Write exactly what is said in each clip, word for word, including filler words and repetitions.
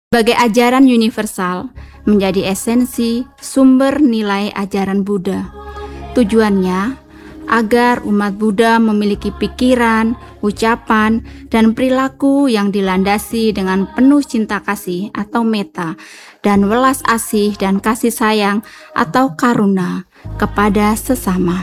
sebagai ajaran universal menjadi esensi sumber nilai ajaran Buddha. Tujuannya agar umat Buddha memiliki pikiran, ucapan, dan perilaku yang dilandasi dengan penuh cinta kasih atau metta, dan welas asih dan kasih sayang atau karuna kepada sesama.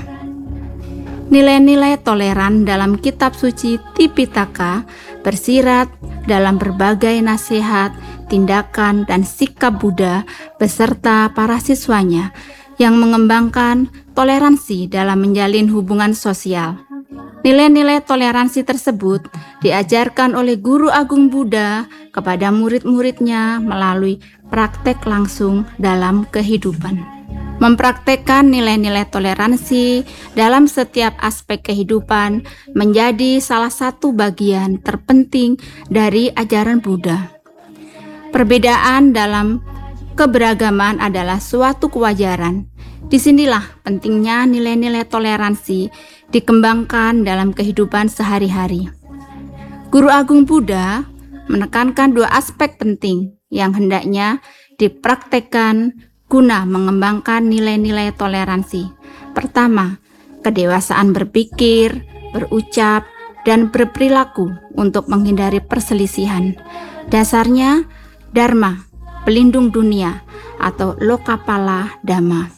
Nilai-nilai toleran dalam kitab suci Tipitaka bersirat dalam berbagai nasihat, tindakan, dan sikap Buddha beserta para siswanya yang mengembangkan toleransi dalam menjalin hubungan sosial. Nilai-nilai toleransi tersebut diajarkan oleh Guru Agung Buddha kepada murid-muridnya melalui praktek langsung dalam kehidupan. Mempraktekkan nilai-nilai toleransi dalam setiap aspek kehidupan menjadi salah satu bagian terpenting dari ajaran Buddha. Perbedaan dalam keberagaman adalah suatu kewajaran. Disinilah pentingnya nilai-nilai toleransi dikembangkan dalam kehidupan sehari-hari. Guru Agung Buddha menekankan dua aspek penting yang hendaknya dipraktekkan guna mengembangkan nilai-nilai toleransi. Pertama, kedewasaan berpikir, berucap, dan berperilaku untuk menghindari perselisihan. Dasarnya, Dharma, pelindung dunia, atau Lokapala Dhamma,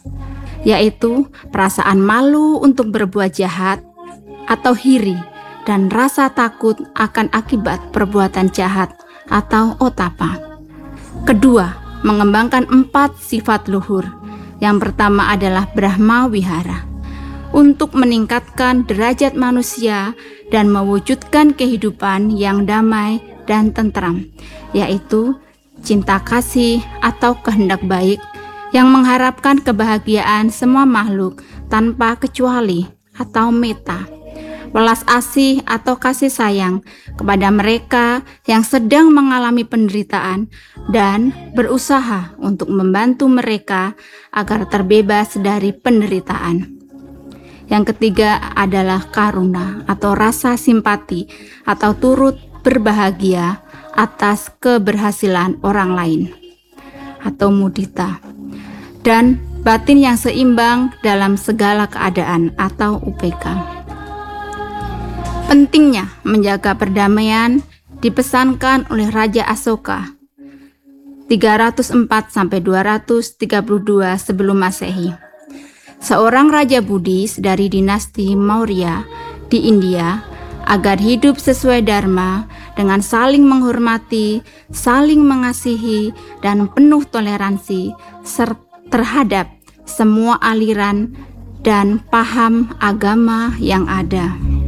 yaitu perasaan malu untuk berbuat jahat atau hiri dan rasa takut akan akibat perbuatan jahat atau otapa. Kedua, mengembangkan empat sifat luhur. Yang pertama adalah Brahma Wihara, untuk meningkatkan derajat manusia dan mewujudkan kehidupan yang damai dan tentram, yaitu cinta kasih atau kehendak baik yang mengharapkan kebahagiaan semua makhluk tanpa kecuali atau metta. Welas asih atau kasih sayang kepada mereka yang sedang mengalami penderitaan dan berusaha untuk membantu mereka agar terbebas dari penderitaan. Yang ketiga adalah karuna atau rasa simpati atau turut berbahagia atas keberhasilan orang lain atau mudita, dan batin yang seimbang dalam segala keadaan atau U P K. Pentingnya menjaga perdamaian dipesankan oleh Raja Asoka tiga ratus empat sampai dua ratus tiga puluh dua sebelum Masehi. Seorang raja Buddhis dari dinasti Maurya di India agar hidup sesuai dharma dengan saling menghormati, saling mengasihi, dan penuh toleransi terhadap semua aliran dan paham agama yang ada.